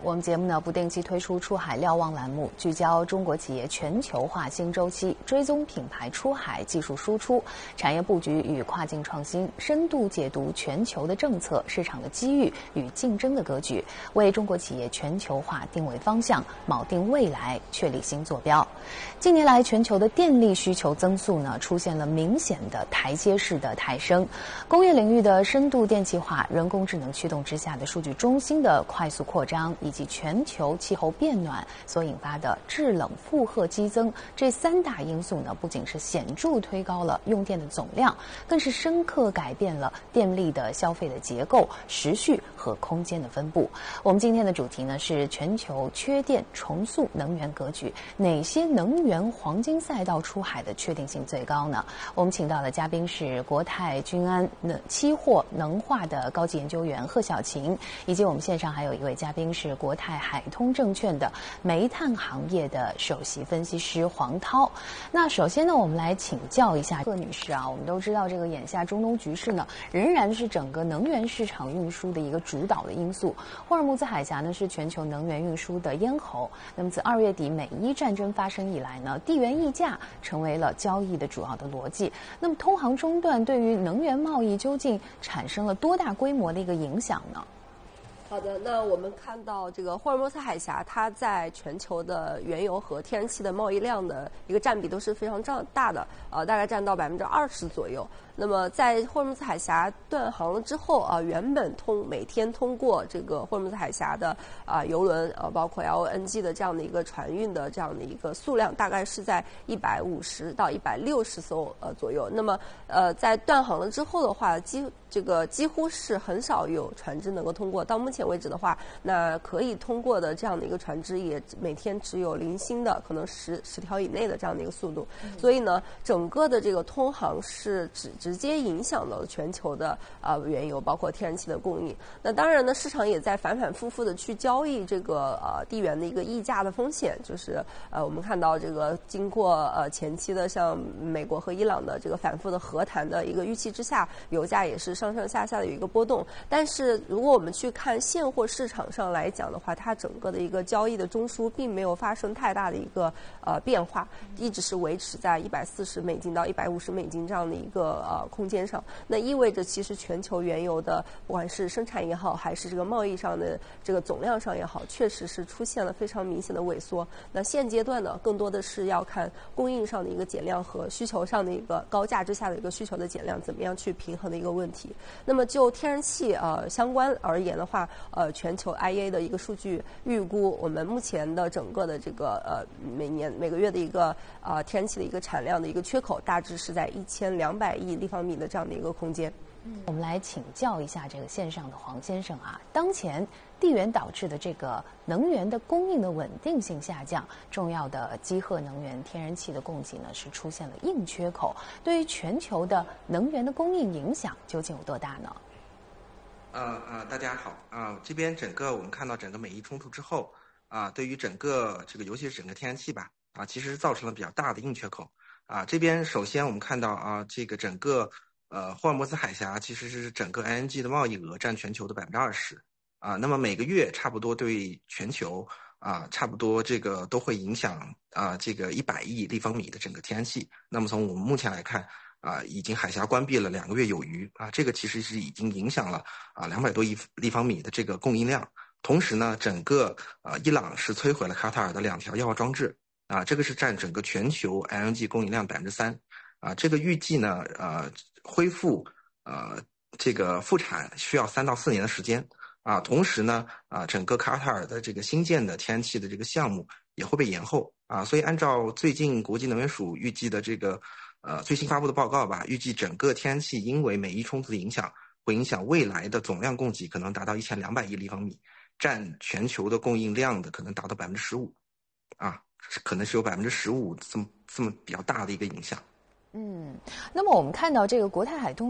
我们节目呢不定期推出出海瞭望栏目，聚焦中国企业全球化新周期，追踪品牌出海技术输出、产业布局与跨境创新，深度解读全球的政策、市场的机遇与竞争的格局，为中国企业全球化定位方向、锚定未来、确立新坐标。近年来，全球的电力需求增速呢出现了明显的台阶式的抬升，工业领域的深度电气化、人工智能驱动之下的数据中心的快速扩张，以及全球气候变暖所引发的制冷负荷激增，这三大因素呢，不仅是显著推高了用电的总量，更是深刻改变了电力的消费的结构、时序和空间的分布。我们今天的主题呢是全球缺电重塑能源格局，哪些能源黄金赛道出海的确定性最高呢？我们请到的嘉宾是国泰君安期货能化的高级研究员贺小琴，以及我们线上还有一位嘉宾是国泰海通证券的煤炭行业的首席分析师黄涛。那首先呢，我们来请教一下贺女士啊，我们都知道这个眼下中东局势呢，仍然是整个能源市场运输的一个主导的因素。霍尔木兹海峡呢是全球能源运输的咽喉。那么自2月底美伊战争发生以来呢，地缘溢价成为了交易的主要的逻辑。那么通航中断对于能源贸易究竟产生了多大规模的一个影响呢？ 好的，那我们看到这个霍尔木兹海峡，它在全球的原油和天然气的贸易量的一个占比都是非常大的，大概占到20%左右。那么在霍尔木兹海峡断航了之后啊，原本每天通过这个霍尔木兹海峡的油轮包括 LNG 的这样的一个船运的这样的一个数量，大概是在150到160艘左右。那么在断航了之后的话，几乎是很少有船只能够通过。到目前为止的话，那可以通过的这样的一个船只也每天只有零星的可能10条以内的这样的一个速度。所以呢，整个的这个通航是直接影响了全球的原油包括天然气的供应。那当然呢，市场也在反复的去交易这个地缘的一个溢价的风险，就是我们看到这个经过前期的像美国和伊朗的这个反复的和谈的一个预期之下，油价也是上下的有一个波动。但是如果我们去看现货市场上来讲的话，它整个的一个交易的中枢并没有发生太大的一个变化，一直是维持在$140到$150这样的一个空间上。那意味着其实全球原油的不管是生产也好，还是这个贸易上的这个总量上也好，确实是出现了非常明显的萎缩。那现阶段呢，更多的是要看供应上的一个减量和需求上的一个高价之下的一个需求的减量怎么样去平衡的一个问题。那么就天然气相关而言的话，全球 IEA 的一个数据预估，我们目前的整个的这个每个月的一个天然气的一个产量的一个缺口，大致是在1200亿立方米的这样的一个空间。 我们来请教一下这个线上的黄先生啊，当前地缘导致的这个能源的供应的稳定性下降，重要的基褐能源天然气的供给呢是出现了硬缺口，对于全球的能源的供应影响究竟有多大呢？ 大家好这边我们看到整个美伊冲突之后对于整个这个尤其是整个天然气吧其实造成了比较大的硬缺口这边首先我们看到这个整个霍尔木兹海峡其实是整个 LNG 的贸易额占全球的20%那么每个月差不多对全球差不多这个都会影响这个100亿立方米的整个天然气。那么从我们目前来看已经海峡关闭了2个月有余这个其实是已经影响了200多亿立方米的这个供应量。同时呢，整个伊朗是摧毁了卡塔尔的2条液化装置这个是占整个全球 LNG 供应量3%这个预计呢恢复这个复产需要3到4年的时间同时呢整个卡塔尔的这个新建的天然气的这个项目也会被延后所以按照最近国际能源署预计的这个最新发布的报告吧，预计整个天然气因为美伊冲突的影响，会影响未来的总量供给可能达到1200亿立方米，占全球的供应量的可能达到15%可能是有15%这么比较大的一个影响。 那么我们看到这个国泰海通